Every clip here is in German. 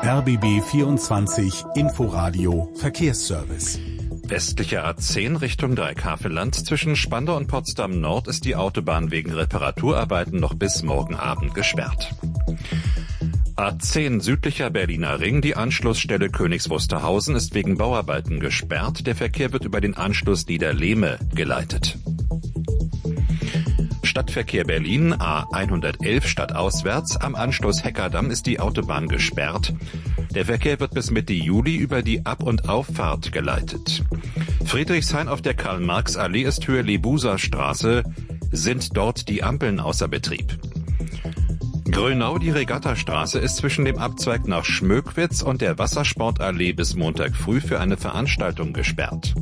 RBB 24 Inforadio Verkehrsservice. Westliche A10 Richtung Dreieckhavelland. Zwischen Spandau und Potsdam Nord ist die Autobahn wegen Reparaturarbeiten noch bis morgen Abend gesperrt. A10 südlicher Berliner Ring. Die Anschlussstelle Königs Wusterhausen ist wegen Bauarbeiten gesperrt. Der Verkehr wird über den Anschluss Niederlehme geleitet. Stadtverkehr Berlin, A111 stadtauswärts. Am Anschluss Heckerdamm ist die Autobahn gesperrt. Der Verkehr wird bis Mitte Juli über die Ab- und Auffahrt geleitet. Friedrichshain auf der Karl-Marx-Allee ist Höhe Lebuser Straße. Sind dort die Ampeln außer Betrieb. Grönau, die Regattastraße, ist zwischen dem Abzweig nach Schmöckwitz und der Wassersportallee bis Montag früh für eine Veranstaltung gesperrt.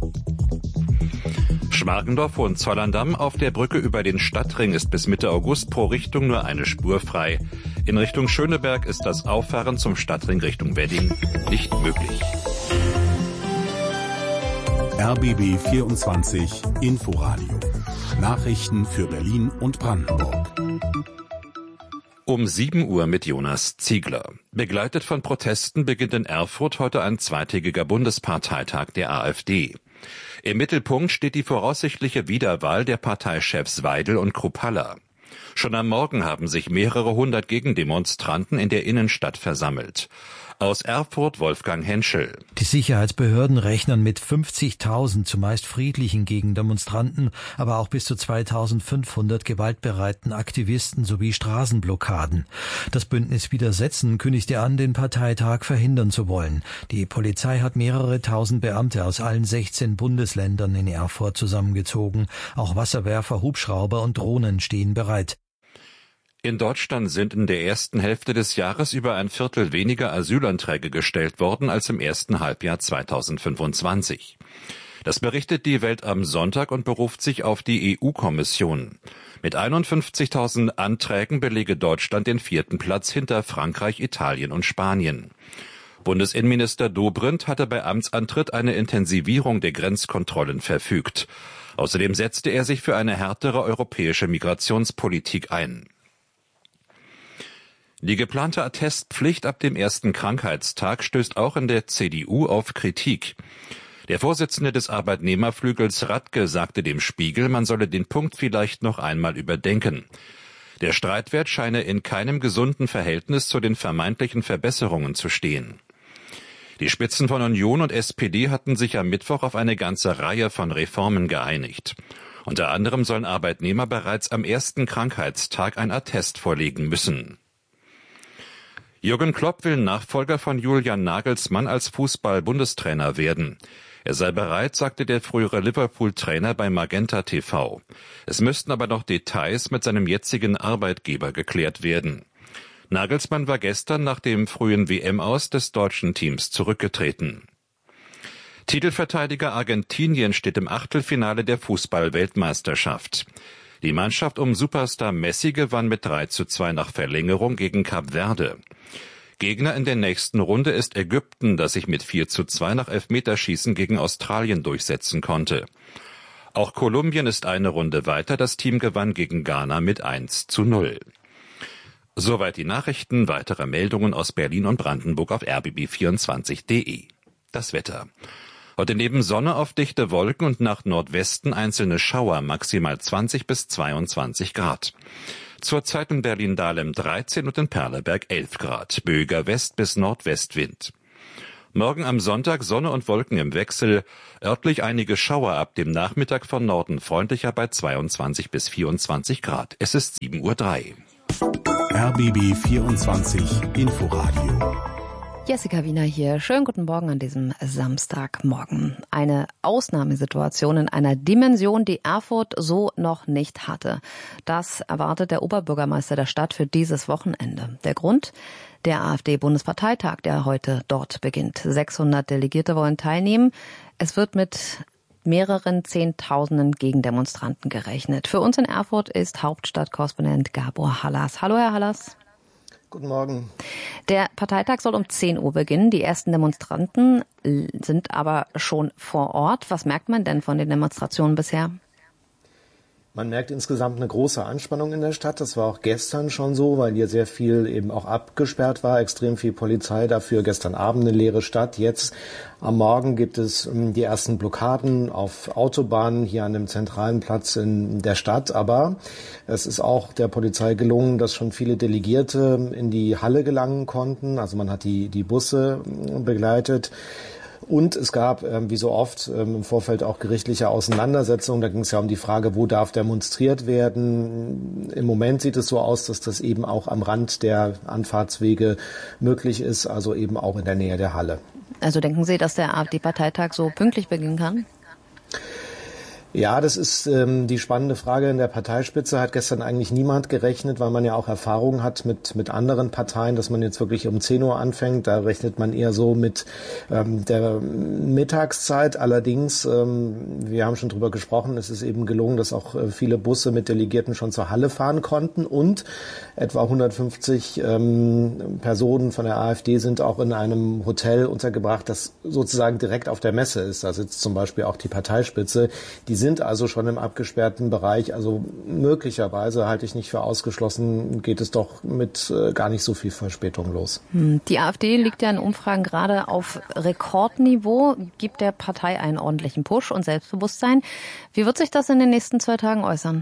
Schmargendorf-Hohenzollern-Damm auf der Brücke über den Stadtring ist bis Mitte August pro Richtung nur eine Spur frei. In Richtung Schöneberg ist das Auffahren zum Stadtring Richtung Wedding nicht möglich. RBB 24 Inforadio. Nachrichten für Berlin und Brandenburg. Um 7 Uhr mit Jonas Ziegler. Begleitet von Protesten beginnt in Erfurt heute ein zweitägiger Bundesparteitag der AfD. Im Mittelpunkt steht die voraussichtliche Wiederwahl der Parteichefs Weidel und Kruppalla. Schon am Morgen haben sich mehrere hundert Gegendemonstranten in der Innenstadt versammelt. Aus Erfurt Wolfgang Henschel. Die Sicherheitsbehörden rechnen mit 50.000 zumeist friedlichen Gegendemonstranten, aber auch bis zu 2.500 gewaltbereiten Aktivisten sowie Straßenblockaden. Das Bündnis Widersetzen kündigte an, den Parteitag verhindern zu wollen. Die Polizei hat mehrere tausend Beamte aus allen 16 Bundesländern in Erfurt zusammengezogen. Auch Wasserwerfer, Hubschrauber und Drohnen stehen bereit. In Deutschland sind in der ersten Hälfte des Jahres über ein Viertel weniger Asylanträge gestellt worden als im ersten Halbjahr 2025. Das berichtet die Welt am Sonntag und beruft sich auf die EU-Kommission. Mit 51.000 Anträgen belege Deutschland den 4. Platz hinter Frankreich, Italien und Spanien. Bundesinnenminister Dobrindt hatte bei Amtsantritt eine Intensivierung der Grenzkontrollen verfügt. Außerdem setzte er sich für eine härtere europäische Migrationspolitik ein. Die geplante Attestpflicht ab dem ersten Krankheitstag stößt auch in der CDU auf Kritik. Der Vorsitzende des Arbeitnehmerflügels Radke sagte dem Spiegel, man solle den Punkt vielleicht noch einmal überdenken. Der Streitwert scheine in keinem gesunden Verhältnis zu den vermeintlichen Verbesserungen zu stehen. Die Spitzen von Union und SPD hatten sich am Mittwoch auf eine ganze Reihe von Reformen geeinigt. Unter anderem sollen Arbeitnehmer bereits am ersten Krankheitstag ein Attest vorlegen müssen. Jürgen Klopp will Nachfolger von Julian Nagelsmann als Fußball-Bundestrainer werden. Er sei bereit, sagte der frühere Liverpool-Trainer bei Magenta TV. Es müssten aber noch Details mit seinem jetzigen Arbeitgeber geklärt werden. Nagelsmann war gestern nach dem frühen WM-Aus des deutschen Teams zurückgetreten. Titelverteidiger Argentinien steht im Achtelfinale der Fußball-Weltmeisterschaft. Die Mannschaft um Superstar Messi gewann mit 3:2 nach Verlängerung gegen Kap Verde. Gegner in der nächsten Runde ist Ägypten, das sich mit 4:2 nach Elfmeterschießen gegen Australien durchsetzen konnte. Auch Kolumbien ist eine Runde weiter, das Team gewann gegen Ghana mit 1:0. Soweit die Nachrichten, weitere Meldungen aus Berlin und Brandenburg auf rbb24.de. Das Wetter. Heute neben Sonne auf dichte Wolken und nach Nordwesten einzelne Schauer, maximal 20 bis 22 Grad. Zurzeit in Berlin-Dahlem 13 und in Perleberg 11 Grad. Böiger West- bis Nordwestwind. Morgen am Sonntag Sonne und Wolken im Wechsel. Örtlich einige Schauer, ab dem Nachmittag von Norden freundlicher bei 22 bis 24 Grad. Es ist 7:03 Uhr. RBB 24 Inforadio. Jessica Wiener hier. Schönen guten Morgen an diesem Samstagmorgen. Eine Ausnahmesituation in einer Dimension, die Erfurt so noch nicht hatte. Das erwartet der Oberbürgermeister der Stadt für dieses Wochenende. Der Grund? Der AfD-Bundesparteitag, der heute dort beginnt. 600 Delegierte wollen teilnehmen. Es wird mit mehreren Zehntausenden Gegendemonstranten gerechnet. Für uns in Erfurt ist Hauptstadtkorrespondent Gabor Hallas. Hallo, Herr Hallas. Guten Morgen. Der Parteitag soll um 10 Uhr beginnen. Die ersten Demonstranten sind aber schon vor Ort. Was merkt man denn von den Demonstrationen bisher? Man merkt insgesamt eine große Anspannung in der Stadt. Das war auch gestern schon so, weil hier sehr viel eben auch abgesperrt war, extrem viel Polizei. Dafür gestern Abend eine leere Stadt. Jetzt am Morgen gibt es die ersten Blockaden auf Autobahnen hier an dem zentralen Platz in der Stadt. Aber es ist auch der Polizei gelungen, dass schon viele Delegierte in die Halle gelangen konnten. Also man hat die Busse begleitet. Und es gab, wie so oft, im Vorfeld auch gerichtliche Auseinandersetzungen. Da ging es ja um die Frage, wo darf demonstriert werden. Im Moment sieht es so aus, dass das eben auch am Rand der Anfahrtswege möglich ist, also eben auch in der Nähe der Halle. Also denken Sie, dass der AfD-Parteitag so pünktlich beginnen kann? Ja, das ist die spannende Frage. In der Parteispitze hat gestern eigentlich niemand gerechnet, weil man ja auch Erfahrung hat mit anderen Parteien, dass man jetzt wirklich um 10 Uhr anfängt. Da rechnet man eher so mit der Mittagszeit. Allerdings, wir haben schon drüber gesprochen, es ist eben gelungen, dass auch viele Busse mit Delegierten schon zur Halle fahren konnten. Und etwa 150 Personen von der AfD sind auch in einem Hotel untergebracht, das sozusagen direkt auf der Messe ist. Da sitzt zum Beispiel auch die Parteispitze. Die sind also schon im abgesperrten Bereich. Also möglicherweise, halte ich nicht für ausgeschlossen, geht es doch mit gar nicht so viel Verspätung los. Die AfD liegt ja in Umfragen gerade auf Rekordniveau, gibt der Partei einen ordentlichen Push und Selbstbewusstsein. Wie wird sich das in den nächsten 2 Tagen äußern?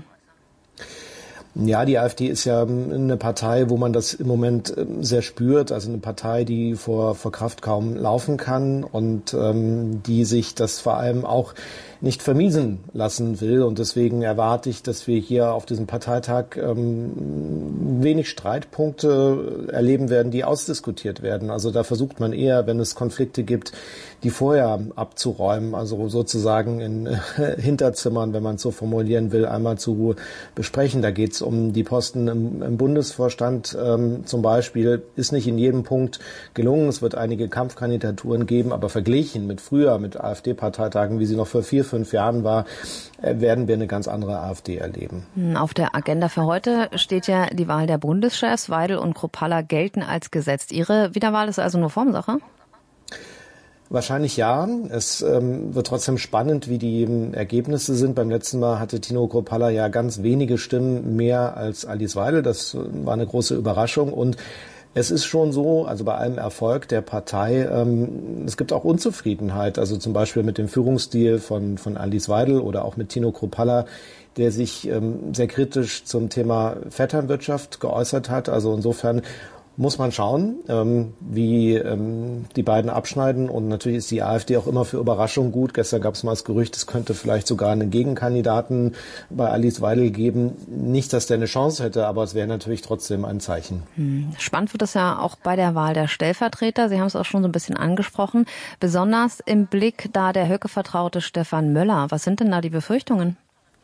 Ja, die AfD ist ja eine Partei, wo man das im Moment sehr spürt. Also eine Partei, die vor Kraft kaum laufen kann und die sich das vor allem auch nicht vermiesen lassen will. Und deswegen erwarte ich, dass wir hier auf diesem Parteitag wenig Streitpunkte erleben werden, die ausdiskutiert werden. Also da versucht man eher, wenn es Konflikte gibt, die vorher abzuräumen, also sozusagen in Hinterzimmern, wenn man es so formulieren will, einmal zu besprechen. Da geht es um die Posten im Bundesvorstand zum Beispiel. Ist nicht in jedem Punkt gelungen. Es wird einige Kampfkandidaturen geben, aber verglichen mit früher, mit AfD-Parteitagen, wie sie noch vor 4-5 Jahren war, werden wir eine ganz andere AfD erleben. Auf der Agenda für heute steht ja die Wahl der Bundeschefs. Weidel und Kruppalla gelten als gesetzt. Ihre Wiederwahl ist also nur Formsache? Wahrscheinlich ja. Es wird trotzdem spannend, wie die Ergebnisse sind. Beim letzten Mal hatte Tino Kruppalla ja ganz wenige Stimmen mehr als Alice Weidel. Das war eine große Überraschung. Und es ist schon so, also bei allem Erfolg der Partei, es gibt auch Unzufriedenheit. Also zum Beispiel mit dem Führungsstil von Alice Weidel oder auch mit Tino Kruppalla, der sich sehr kritisch zum Thema Vetternwirtschaft geäußert hat. Also insofern muss man schauen, wie die beiden abschneiden. Und natürlich ist die AfD auch immer für Überraschung gut. Gestern gab es mal das Gerücht, es könnte vielleicht sogar einen Gegenkandidaten bei Alice Weidel geben. Nicht, dass der eine Chance hätte, aber es wäre natürlich trotzdem ein Zeichen. Spannend wird es ja auch bei der Wahl der Stellvertreter. Sie haben es auch schon so ein bisschen angesprochen. Besonders im Blick da der Höcke-Vertraute Stefan Möller. Was sind denn da die Befürchtungen?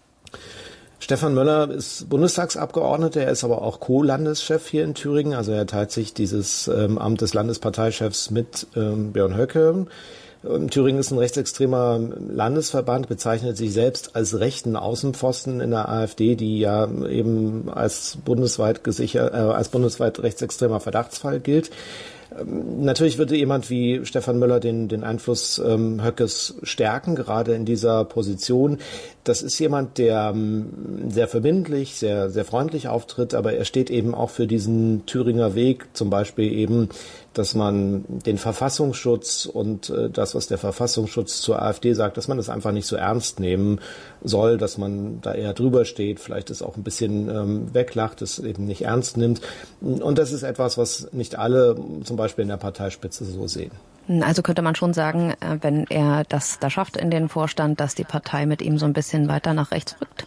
Stefan Möller ist Bundestagsabgeordneter, er ist aber auch Co-Landeschef hier in Thüringen. Also er teilt sich dieses Amt des Landesparteichefs mit Björn Höcke. Thüringen ist ein rechtsextremer Landesverband, bezeichnet sich selbst als rechten Außenpfosten in der AfD, die ja eben als bundesweit rechtsextremer Verdachtsfall gilt. Natürlich würde jemand wie Stefan Möller den Einfluss Höckes stärken, gerade in dieser Position. Das ist jemand, der sehr verbindlich, sehr, sehr freundlich auftritt, aber er steht eben auch für diesen Thüringer Weg, zum Beispiel eben, dass man den Verfassungsschutz und das, was der Verfassungsschutz zur AfD sagt, dass man das einfach nicht so ernst nehmen soll, dass man da eher drüber steht, vielleicht es auch ein bisschen weglacht, es eben nicht ernst nimmt. Und das ist etwas, was nicht alle zum Beispiel in der Parteispitze so sehen. Also könnte man schon sagen, wenn er das da schafft in den Vorstand, dass die Partei mit ihm so ein bisschen weiter nach rechts rückt?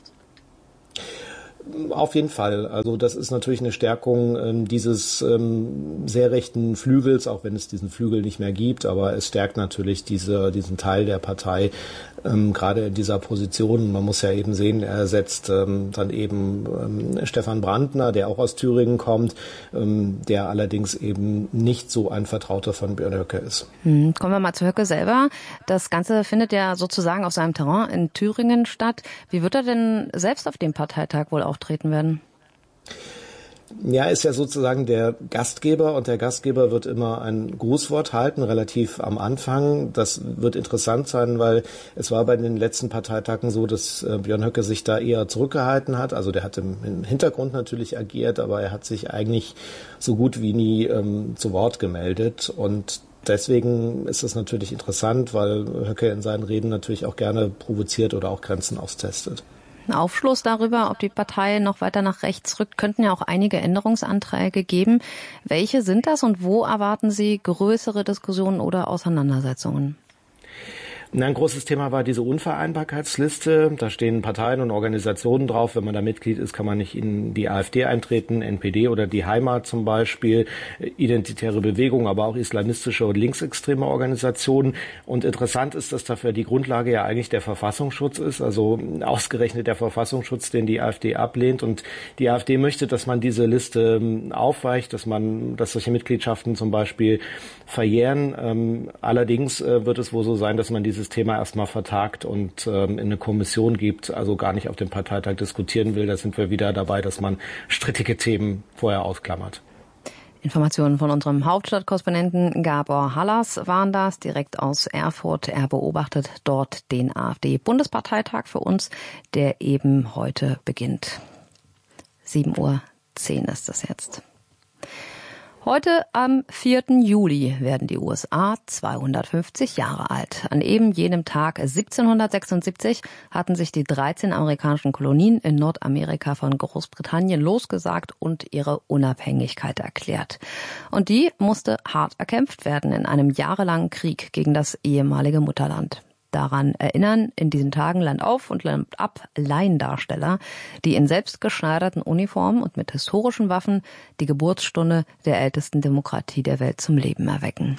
Auf jeden Fall. Also das ist natürlich eine Stärkung dieses sehr rechten Flügels, auch wenn es diesen Flügel nicht mehr gibt. Aber es stärkt natürlich diesen Teil der Partei, gerade in dieser Position. Man muss ja eben sehen, er ersetzt dann eben Stefan Brandner, der auch aus Thüringen kommt, der allerdings eben nicht so ein Vertrauter von Björn Höcke ist. Kommen wir mal zu Höcke selber. Das Ganze findet ja sozusagen auf seinem Terrain in Thüringen statt. Wie wird er denn selbst auf dem Parteitag wohl auftreten werden? Ja, ist ja sozusagen der Gastgeber und der Gastgeber wird immer ein Grußwort halten, relativ am Anfang. Das wird interessant sein, weil es war bei den letzten Parteitagen so, dass Björn Höcke sich da eher zurückgehalten hat. Also der hat im Hintergrund natürlich agiert, aber er hat sich eigentlich so gut wie nie zu Wort gemeldet und deswegen ist es natürlich interessant, weil Höcke in seinen Reden natürlich auch gerne provoziert oder auch Grenzen austestet. Aufschluss darüber, ob die Partei noch weiter nach rechts rückt, könnten ja auch einige Änderungsanträge geben. Welche sind das und wo erwarten Sie größere Diskussionen oder Auseinandersetzungen? Ein großes Thema war diese Unvereinbarkeitsliste. Da stehen Parteien und Organisationen drauf. Wenn man da Mitglied ist, kann man nicht in die AfD eintreten, NPD oder die Heimat zum Beispiel, identitäre Bewegungen, aber auch islamistische und linksextreme Organisationen. Und interessant ist, dass dafür die Grundlage ja eigentlich der Verfassungsschutz ist, also ausgerechnet der Verfassungsschutz, den die AfD ablehnt. Und die AfD möchte, dass man diese Liste aufweicht, dass solche Mitgliedschaften zum Beispiel verjähren. Allerdings wird es wohl so sein, dass man dieses Thema erstmal vertagt und in eine Kommission gibt, also gar nicht auf dem Parteitag diskutieren will. Da sind wir wieder dabei, dass man strittige Themen vorher ausklammert. Informationen von unserem Hauptstadtkorrespondenten Gabor Hallas waren das, direkt aus Erfurt. Er beobachtet dort den AfD-Bundesparteitag für uns, der eben heute beginnt. 7:10 Uhr ist es jetzt. Heute am 4. Juli werden die USA 250 Jahre alt. An eben jenem Tag 1776 hatten sich die 13 amerikanischen Kolonien in Nordamerika von Großbritannien losgesagt und ihre Unabhängigkeit erklärt. Und die musste hart erkämpft werden in einem jahrelangen Krieg gegen das ehemalige Mutterland. Daran erinnern in diesen Tagen Land auf und Land ab Laiendarsteller, die in selbstgeschneiderten Uniformen und mit historischen Waffen die Geburtsstunde der ältesten Demokratie der Welt zum Leben erwecken.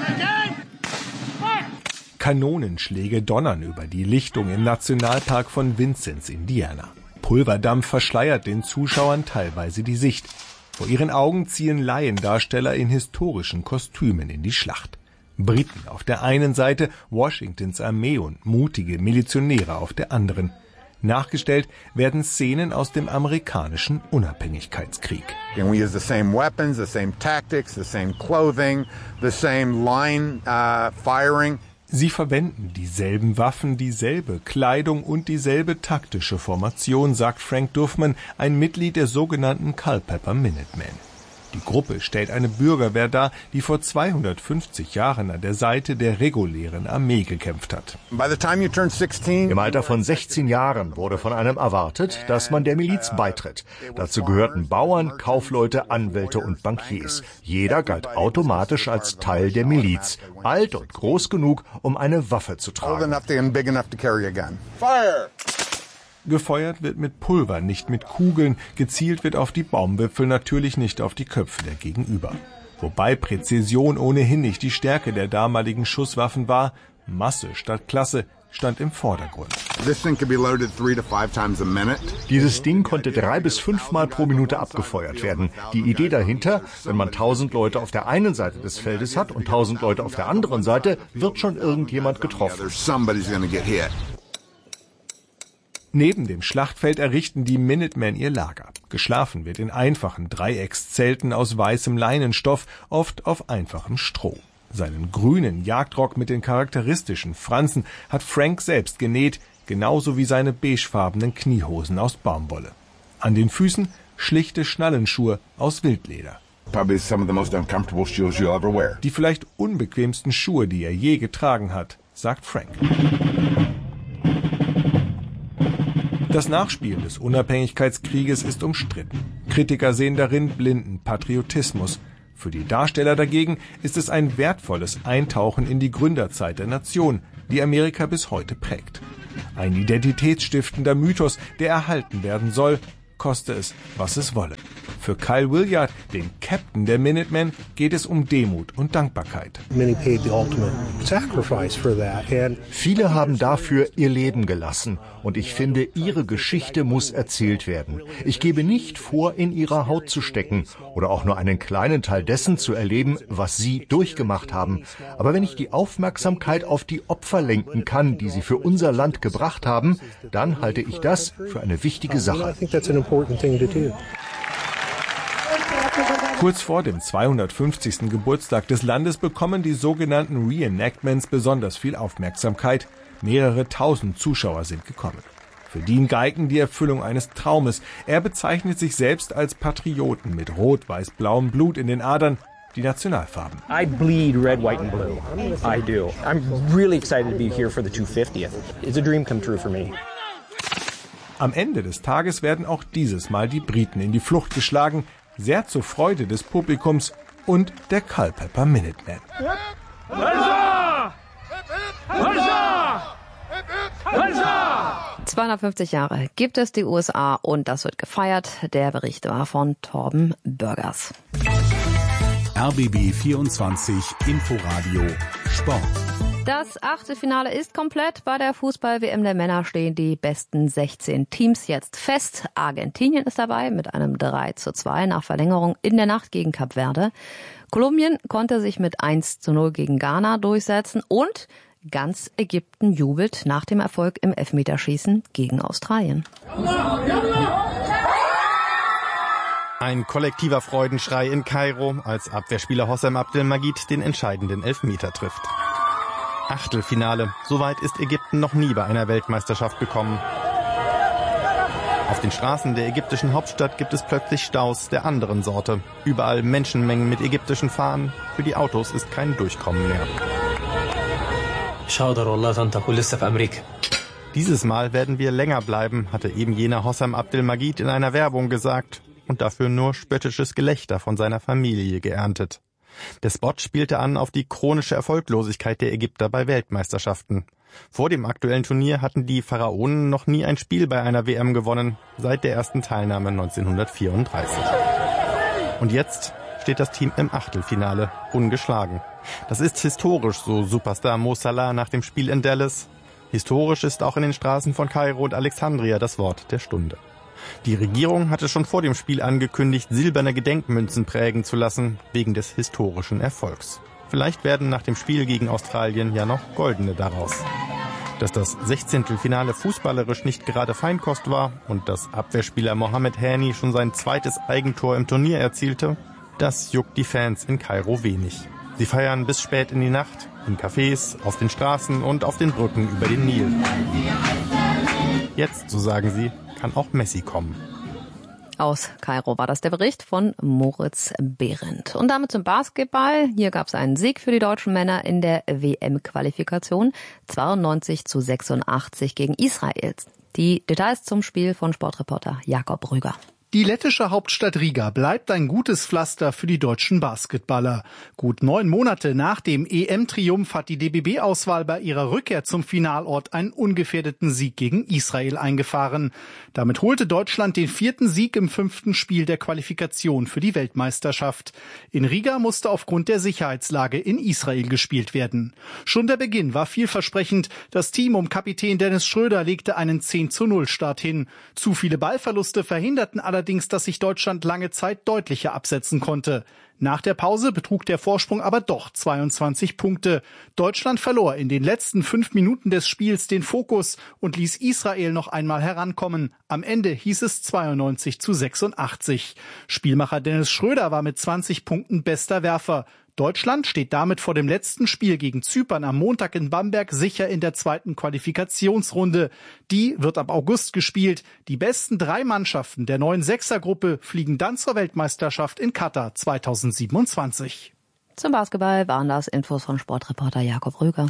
Kanonenschläge donnern über die Lichtung im Nationalpark von Vincennes, Indiana. Pulverdampf verschleiert den Zuschauern teilweise die Sicht. Vor ihren Augen ziehen Laiendarsteller in historischen Kostümen in die Schlacht. Briten auf der einen Seite, Washingtons Armee und mutige Milizionäre auf der anderen. Nachgestellt werden Szenen aus dem amerikanischen Unabhängigkeitskrieg. And we use the same weapons, the same tactics, the same clothing, the same line firing. Sie verwenden dieselben Waffen, dieselbe Kleidung und dieselbe taktische Formation, sagt Frank Duffman, ein Mitglied der sogenannten Culpeper Minutemen. Die Gruppe stellt eine Bürgerwehr dar, die vor 250 Jahren an der Seite der regulären Armee gekämpft hat. Im Alter von 16 Jahren wurde von einem erwartet, dass man der Miliz beitritt. Dazu gehörten Bauern, Kaufleute, Anwälte und Bankiers. Jeder galt automatisch als Teil der Miliz, alt und groß genug, um eine Waffe zu tragen. Gefeuert wird mit Pulver, nicht mit Kugeln. Gezielt wird auf die Baumwipfel, natürlich nicht auf die Köpfe der Gegenüber. Wobei Präzision ohnehin nicht die Stärke der damaligen Schusswaffen war. Masse statt Klasse stand im Vordergrund. Dieses Ding konnte 3 bis 5 Mal pro Minute abgefeuert werden. Die Idee dahinter, wenn man 1000 Leute auf der einen Seite des Feldes hat und 1000 Leute auf der anderen Seite, wird schon irgendjemand getroffen. Neben dem Schlachtfeld errichten die Minutemen ihr Lager. Geschlafen wird in einfachen Dreieckszelten aus weißem Leinenstoff, oft auf einfachem Stroh. Seinen grünen Jagdrock mit den charakteristischen Fransen hat Frank selbst genäht, genauso wie seine beigefarbenen Kniehosen aus Baumwolle. An den Füßen schlichte Schnallenschuhe aus Wildleder. Die vielleicht unbequemsten Schuhe, die er je getragen hat, sagt Frank. Das Nachspielen des Unabhängigkeitskrieges ist umstritten. Kritiker sehen darin blinden Patriotismus. Für die Darsteller dagegen ist es ein wertvolles Eintauchen in die Gründerzeit der Nation, die Amerika bis heute prägt. Ein identitätsstiftender Mythos, der erhalten werden soll, koste es, was es wolle. Für Kyle Williard, den Captain der Minutemen, geht es um Demut und Dankbarkeit. Viele haben dafür ihr Leben gelassen und ich finde, ihre Geschichte muss erzählt werden. Ich gebe nicht vor, in ihrer Haut zu stecken oder auch nur einen kleinen Teil dessen zu erleben, was sie durchgemacht haben. Aber wenn ich die Aufmerksamkeit auf die Opfer lenken kann, die sie für unser Land gebracht haben, dann halte ich das für eine wichtige Sache. Kurz vor dem 250. Geburtstag des Landes bekommen die sogenannten Reenactments besonders viel Aufmerksamkeit. Mehrere tausend Zuschauer sind gekommen. Für Dean Geigen die Erfüllung eines Traumes. Er bezeichnet sich selbst als Patrioten mit rot-weiß-blauem Blut in den Adern, die Nationalfarben. I bleed red, white and blue. I do. I'm really excited to be here for the 250th. It's a dream come true for me. Am Ende des Tages werden auch dieses Mal die Briten in die Flucht geschlagen, sehr zur Freude des Publikums und der Culpeper Minutemen. 250 Jahre gibt es die USA und das wird gefeiert. Der Bericht war von Torben Bürgers. RBB 24 Inforadio Sport. Das Achtelfinale ist komplett. Bei der Fußball-WM der Männer stehen die besten 16 Teams jetzt fest. Argentinien ist dabei mit einem 3:2 nach Verlängerung in der Nacht gegen Kap Verde. Kolumbien konnte sich mit 1:0 gegen Ghana durchsetzen und ganz Ägypten jubelt nach dem Erfolg im Elfmeterschießen gegen Australien. Ein kollektiver Freudenschrei in Kairo, als Abwehrspieler Hossam Abdelmajid den entscheidenden Elfmeter trifft. Achtelfinale. So weit ist Ägypten noch nie bei einer Weltmeisterschaft gekommen. Auf den Straßen der ägyptischen Hauptstadt gibt es plötzlich Staus der anderen Sorte. Überall Menschenmengen mit ägyptischen Fahnen. Für die Autos ist kein Durchkommen mehr. Dieses Mal werden wir länger bleiben, hatte eben jener Hossam Abdelmajid in einer Werbung gesagt und dafür nur spöttisches Gelächter von seiner Familie geerntet. Der Spot spielte an auf die chronische Erfolglosigkeit der Ägypter bei Weltmeisterschaften. Vor dem aktuellen Turnier hatten die Pharaonen noch nie ein Spiel bei einer WM gewonnen, seit der ersten Teilnahme 1934. Und jetzt steht das Team im Achtelfinale, ungeschlagen. Das ist historisch, so Superstar Mo Salah nach dem Spiel in Dallas. Historisch ist auch in den Straßen von Kairo und Alexandria das Wort der Stunde. Die Regierung hatte schon vor dem Spiel angekündigt, silberne Gedenkmünzen prägen zu lassen, wegen des historischen Erfolgs. Vielleicht werden nach dem Spiel gegen Australien ja noch goldene daraus. Dass das 16. Finale fußballerisch nicht gerade Feinkost war und dass Abwehrspieler Mohamed Hani schon sein zweites Eigentor im Turnier erzielte, das juckt die Fans in Kairo wenig. Sie feiern bis spät in die Nacht, in Cafés, auf den Straßen und auf den Brücken über den Nil. Jetzt, so sagen sie, kann auch Messi kommen. Aus Kairo war das der Bericht von Moritz Behrendt. Und damit zum Basketball. Hier gab es einen Sieg für die deutschen Männer in der WM-Qualifikation. 92:86 gegen Israel. Die Details zum Spiel von Sportreporter Jakob Rüger. Die lettische Hauptstadt Riga bleibt ein gutes Pflaster für die deutschen Basketballer. Gut 9 Monate nach dem EM-Triumph hat die DBB-Auswahl bei ihrer Rückkehr zum Finalort einen ungefährdeten Sieg gegen Israel eingefahren. Damit holte Deutschland den 4. Sieg im 5. Spiel der Qualifikation für die Weltmeisterschaft. In Riga musste aufgrund der Sicherheitslage in Israel gespielt werden. Schon der Beginn war vielversprechend. Das Team um Kapitän Dennis Schröder legte einen 10:0-Start hin. Zu viele Ballverluste verhinderten allerdings, dass sich Deutschland lange Zeit deutlicher absetzen konnte. Nach der Pause betrug der Vorsprung aber doch 22 Punkte. Deutschland verlor in den letzten 5 Minuten des Spiels den Fokus und ließ Israel noch einmal herankommen. Am Ende hieß es 92:86. Spielmacher Dennis Schröder war mit 20 Punkten bester Werfer. Deutschland steht damit vor dem letzten Spiel gegen Zypern am Montag in Bamberg sicher in der zweiten Qualifikationsrunde. Die wird ab August gespielt. Die besten 3 Mannschaften der neuen Sechsergruppe fliegen dann zur Weltmeisterschaft in Katar 2027. Zum Basketball waren das Infos von Sportreporter Jakob Rüger.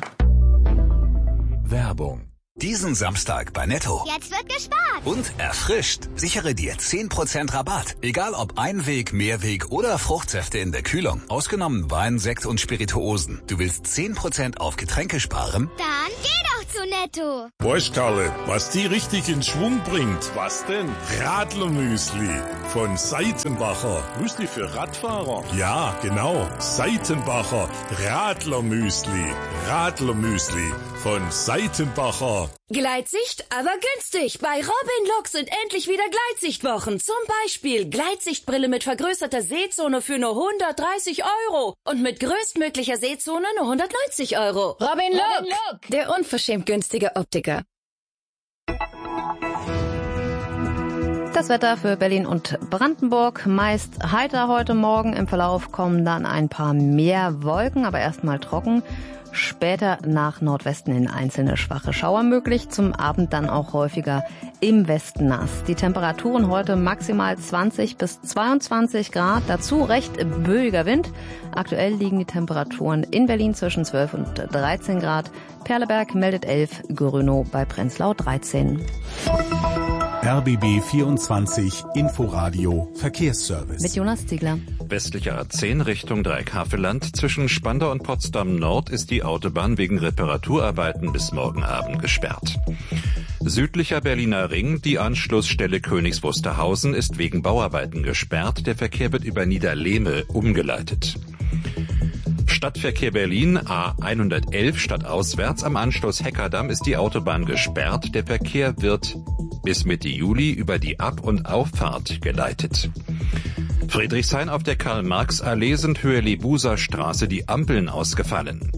Werbung. Diesen Samstag bei Netto. Jetzt wird gespart. Und erfrischt. Sichere dir 10% Rabatt. Egal ob Einweg, Mehrweg oder Fruchtsäfte in der Kühlung. Ausgenommen Wein, Sekt und Spirituosen. Du willst 10% auf Getränke sparen? Dann geh doch zu Netto. Weißt, Karle, was die richtig in Schwung bringt? Was denn? Radlermüsli von Seitenbacher. Müsli für Radfahrer? Ja, genau. Seitenbacher Radlermüsli. Radlermüsli von Seitenbacher. Gleitsicht, aber günstig. Bei Robin Lux sind endlich wieder Gleitsichtwochen. Zum Beispiel Gleitsichtbrille mit vergrößerter Sehzone für nur 130 € und mit größtmöglicher Sehzone nur 190 €. Robin Look, der unverschämt günstige Optiker. Das Wetter für Berlin und Brandenburg meist heiter heute Morgen. Im Verlauf kommen dann ein paar mehr Wolken, aber erstmal trocken. Später nach Nordwesten in einzelne schwache Schauer möglich. Zum Abend dann auch häufiger im Westen nass. Die Temperaturen heute maximal 20 bis 22 Grad. Dazu recht böiger Wind. Aktuell liegen die Temperaturen in Berlin zwischen 12 und 13 Grad. Perleberg meldet 11, Grönow bei Prenzlau 13. RBB 24 Inforadio Verkehrsservice. Mit Jonas Ziegler. Westlicher A10 Richtung Dreieckhaveland. Zwischen Spandau und Potsdam Nord ist die Autobahn wegen Reparaturarbeiten bis morgen Abend gesperrt. Südlicher Berliner Ring, die Anschlussstelle Königs Wusterhausen, ist wegen Bauarbeiten gesperrt. Der Verkehr wird über Niederlehme umgeleitet. Stadtverkehr Berlin, A111 stadtauswärts. Am Anschluss Heckerdamm ist die Autobahn gesperrt. Der Verkehr wird bis Mitte Juli über die Ab- und Auffahrt geleitet. Friedrichshain auf der Karl-Marx-Allee sind Höhe Lebuser Straße die Ampeln ausgefallen.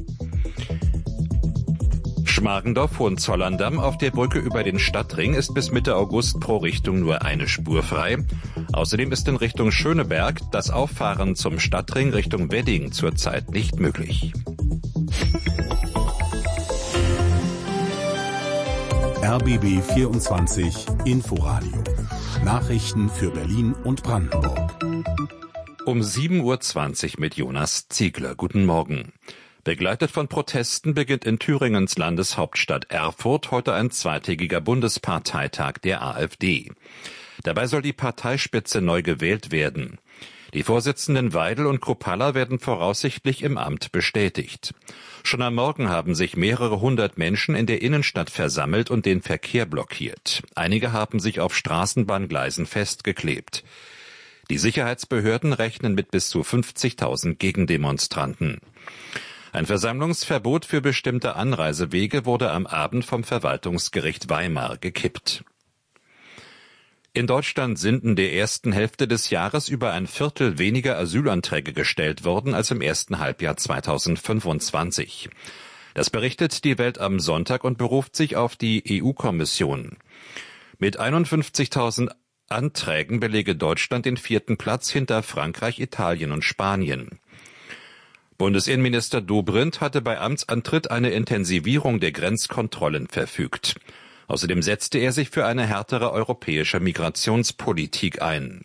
Schmargendorf Hohenzollern-Damm auf der Brücke über den Stadtring ist bis Mitte August pro Richtung nur eine Spur frei. Außerdem ist in Richtung Schöneberg das Auffahren zum Stadtring Richtung Wedding zurzeit nicht möglich. RBB 24 Inforadio. Nachrichten für Berlin und Brandenburg. Um 7.20 Uhr mit Jonas Ziegler. Guten Morgen. Begleitet von Protesten beginnt in Thüringens Landeshauptstadt Erfurt heute ein zweitägiger Bundesparteitag der AfD. Dabei soll die Parteispitze neu gewählt werden. Die Vorsitzenden Weidel und Kruppalla werden voraussichtlich im Amt bestätigt. Schon am Morgen haben sich mehrere hundert Menschen in der Innenstadt versammelt und den Verkehr blockiert. Einige haben sich auf Straßenbahngleisen festgeklebt. Die Sicherheitsbehörden rechnen mit bis zu 50.000 Gegendemonstranten. Ein Versammlungsverbot für bestimmte Anreisewege wurde am Abend vom Verwaltungsgericht Weimar gekippt. In Deutschland sind in der ersten Hälfte des Jahres über ein Viertel weniger Asylanträge gestellt worden als im ersten Halbjahr 2025. Das berichtet die Welt am Sonntag und beruft sich auf die EU-Kommission. Mit 51.000 Anträgen belege Deutschland den 4. Platz hinter Frankreich, Italien und Spanien. Bundesinnenminister Dobrindt hatte bei Amtsantritt eine Intensivierung der Grenzkontrollen verfügt. Außerdem setzte er sich für eine härtere europäische Migrationspolitik ein.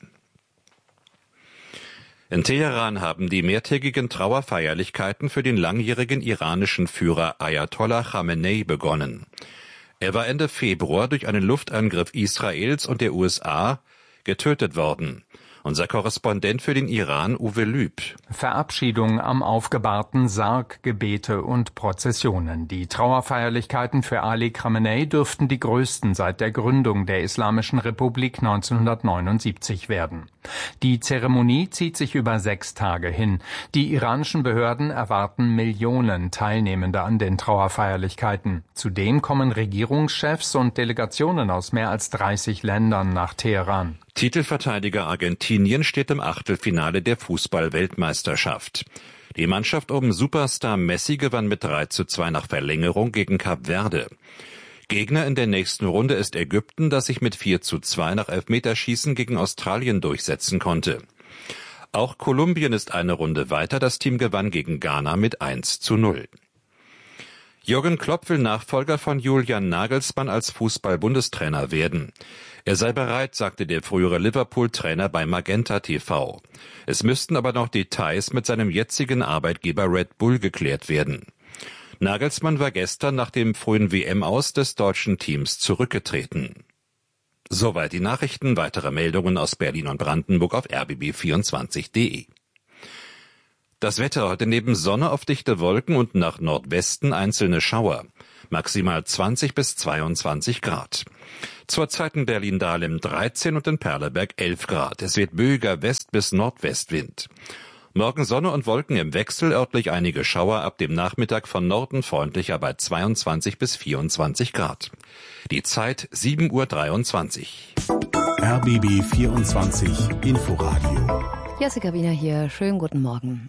In Teheran haben die mehrtägigen Trauerfeierlichkeiten für den langjährigen iranischen Führer Ayatollah Khamenei begonnen. Er war Ende Februar durch einen Luftangriff Israels und der USA getötet worden. Unser Korrespondent für den Iran, Uwe Lüb. Verabschiedung am aufgebahrten Sarg, Gebete und Prozessionen. Die Trauerfeierlichkeiten für Ali Khamenei dürften die größten seit der Gründung der Islamischen Republik 1979 werden. Die Zeremonie zieht sich über 6 Tage hin. Die iranischen Behörden erwarten Millionen Teilnehmende an den Trauerfeierlichkeiten. Zudem kommen Regierungschefs und Delegationen aus mehr als 30 Ländern nach Teheran. Titelverteidiger Argentinien steht im Achtelfinale der Fußball-Weltmeisterschaft. Die Mannschaft um Superstar Messi gewann mit 3:2 nach Verlängerung gegen Kap Verde. Gegner in der nächsten Runde ist Ägypten, das sich mit 4:2 nach Elfmeterschießen gegen Australien durchsetzen konnte. Auch Kolumbien ist eine Runde weiter, das Team gewann gegen Ghana mit 1:0. Jürgen Klopp will Nachfolger von Julian Nagelsmann als Fußball-Bundestrainer werden. Er sei bereit, sagte der frühere Liverpool-Trainer bei Magenta TV. Es müssten aber noch Details mit seinem jetzigen Arbeitgeber Red Bull geklärt werden. Nagelsmann war gestern nach dem frühen WM-Aus des deutschen Teams zurückgetreten. Soweit die Nachrichten. Weitere Meldungen aus Berlin und Brandenburg auf rbb24.de. Das Wetter heute neben Sonne auf dichte Wolken und nach Nordwesten einzelne Schauer. Maximal 20 bis 22 Grad. Zurzeit in Berlin-Dahlem 13 und in Perleberg 11 Grad. Es wird böiger West- bis Nordwestwind. Morgen Sonne und Wolken im Wechsel, örtlich einige Schauer, ab dem Nachmittag von Norden freundlicher bei 22 bis 24 Grad. Die Zeit 7:23 Uhr. RBB 24 Inforadio. Jessica Wiener hier, schönen guten Morgen.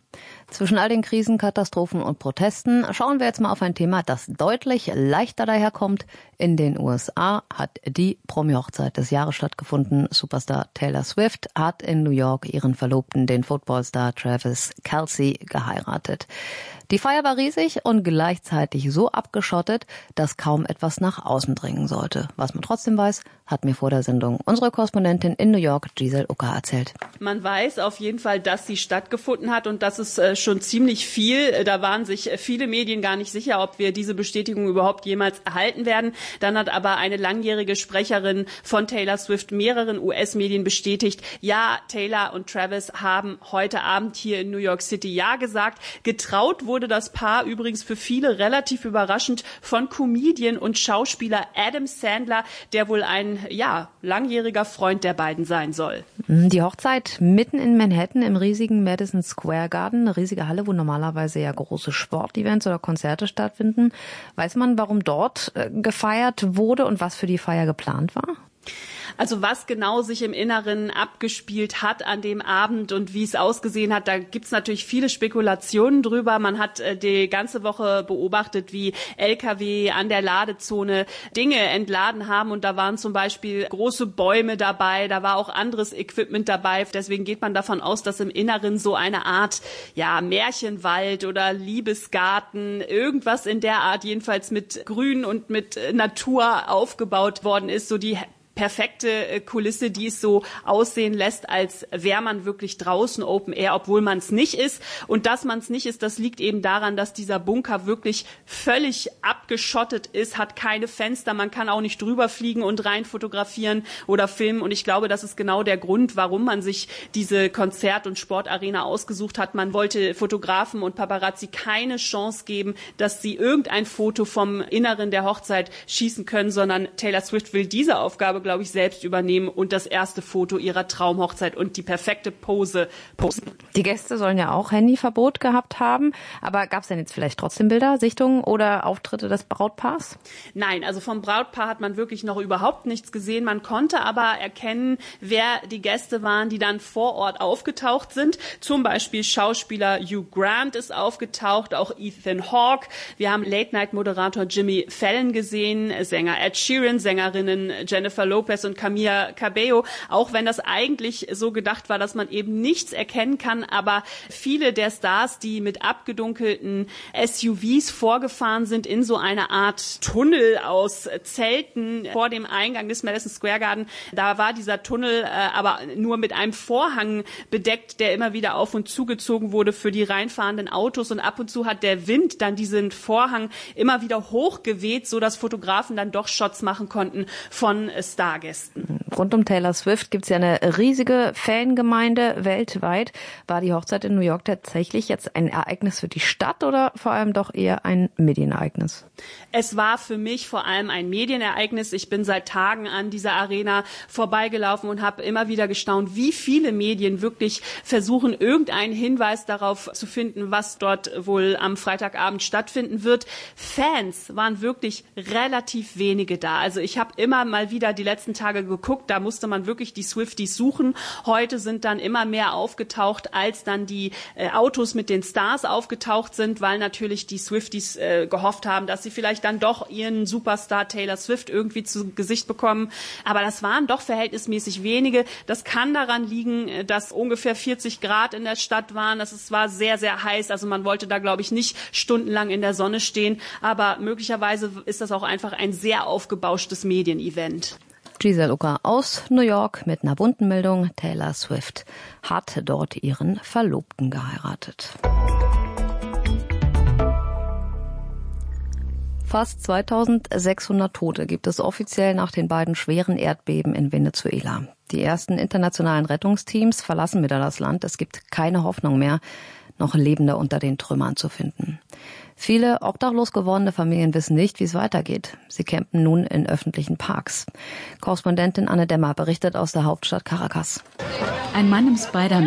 Zwischen all den Krisen, Katastrophen und Protesten schauen wir jetzt mal auf ein Thema, das deutlich leichter daherkommt. In den USA hat die Promi-Hochzeit des Jahres stattgefunden. Superstar Taylor Swift hat in New York ihren Verlobten, den Footballstar Travis Kelce, geheiratet. Die Feier war riesig und gleichzeitig so abgeschottet, dass kaum etwas nach außen dringen sollte. Was man trotzdem weiß, hat mir vor der Sendung unsere Korrespondentin in New York, Giselle Ucker, erzählt. Man weiß auf jeden Fall, dass sie stattgefunden hat und das ist schon ziemlich viel. Da waren sich viele Medien gar nicht sicher, ob wir diese Bestätigung überhaupt jemals erhalten werden. Dann hat aber eine langjährige Sprecherin von Taylor Swift mehreren US-Medien bestätigt, ja, Taylor und Travis haben heute Abend hier in New York City ja gesagt. Getraut wurde das Paar übrigens für viele relativ überraschend von Comedian und Schauspieler Adam Sandler, der wohl ein langjähriger Freund der beiden sein soll. Die Hochzeit mitten in Manhattan im riesigen Madison Square Garden, eine riesige Halle, wo normalerweise ja große Sportevents oder Konzerte stattfinden. Weiß man, warum dort gefeiert wurde und was für die Feier geplant war? Also was genau sich im Inneren abgespielt hat an dem Abend und wie es ausgesehen hat, da gibt's natürlich viele Spekulationen drüber. Man hat die ganze Woche beobachtet, wie LKW an der Ladezone Dinge entladen haben und da waren zum Beispiel große Bäume dabei, da war auch anderes Equipment dabei. Deswegen geht man davon aus, dass im Inneren so eine Art Märchenwald oder Liebesgarten, irgendwas in der Art jedenfalls mit Grün und mit Natur aufgebaut worden ist, so die perfekte Kulisse, die es so aussehen lässt, als wäre man wirklich draußen Open Air, obwohl man es nicht ist. Und dass man es nicht ist, das liegt eben daran, dass dieser Bunker wirklich völlig abgeschottet ist, hat keine Fenster, man kann auch nicht drüber fliegen und rein fotografieren oder filmen. Und ich glaube, das ist genau der Grund, warum man sich diese Konzert- und Sportarena ausgesucht hat. Man wollte Fotografen und Paparazzi keine Chance geben, dass sie irgendein Foto vom Inneren der Hochzeit schießen können, sondern Taylor Swift will diese Aufgabe, glaube ich, selbst übernehmen und das erste Foto ihrer Traumhochzeit und die perfekte Pose posten. Die Gäste sollen ja auch Handyverbot gehabt haben, aber gab es denn jetzt vielleicht trotzdem Bilder, Sichtungen oder Auftritte des Brautpaars? Nein, also vom Brautpaar hat man wirklich noch überhaupt nichts gesehen. Man konnte aber erkennen, wer die Gäste waren, die dann vor Ort aufgetaucht sind. Zum Beispiel Schauspieler Hugh Grant ist aufgetaucht, auch Ethan Hawke. Wir haben Late-Night-Moderator Jimmy Fallon gesehen, Sänger Ed Sheeran, Sängerinnen Jennifer Lopez und Camila Cabello, auch wenn das eigentlich so gedacht war, dass man eben nichts erkennen kann, aber viele der Stars, die mit abgedunkelten SUVs vorgefahren sind in so eine Art Tunnel aus Zelten vor dem Eingang des Madison Square Garden, da war dieser Tunnel aber nur mit einem Vorhang bedeckt, der immer wieder auf und zugezogen wurde für die reinfahrenden Autos und ab und zu hat der Wind dann diesen Vorhang immer wieder hochgeweht, so dass Fotografen dann doch Shots machen konnten von Stargästen. Rund um Taylor Swift gibt es ja eine riesige Fangemeinde weltweit. War die Hochzeit in New York tatsächlich jetzt ein Ereignis für die Stadt oder vor allem doch eher ein Medienereignis? Es war für mich vor allem ein Medienereignis. Ich bin seit Tagen an dieser Arena vorbeigelaufen und habe immer wieder gestaunt, wie viele Medien wirklich versuchen, irgendeinen Hinweis darauf zu finden, was dort wohl am Freitagabend stattfinden wird. Fans waren wirklich relativ wenige da. Also ich habe immer mal wieder die letzten Tage geguckt, da musste man wirklich die Swifties suchen. Heute sind dann immer mehr aufgetaucht, als dann die Autos mit den Stars aufgetaucht sind, weil natürlich die Swifties gehofft haben, dass sie vielleicht dann doch ihren Superstar Taylor Swift irgendwie zu Gesicht bekommen. Aber das waren doch verhältnismäßig wenige. Das kann daran liegen, dass ungefähr 40 Grad in der Stadt waren. Es war sehr, sehr heiß. Also man wollte da, glaube ich, nicht stundenlang in der Sonne stehen. Aber möglicherweise ist das auch einfach ein sehr aufgebauschtes Medienevent. Giselle Ucker aus New York mit einer bunten Meldung. Taylor Swift hat dort ihren Verlobten geheiratet. Fast 2600 Tote gibt es offiziell nach den beiden schweren Erdbeben in Venezuela. Die ersten internationalen Rettungsteams verlassen wieder das Land. Es gibt keine Hoffnung mehr, noch Lebende unter den Trümmern zu finden. Viele obdachlos gewordene Familien wissen nicht, wie es weitergeht. Sie campen nun in öffentlichen Parks. Korrespondentin Anne Demmer berichtet aus der Hauptstadt Caracas. Ein Mann im Spider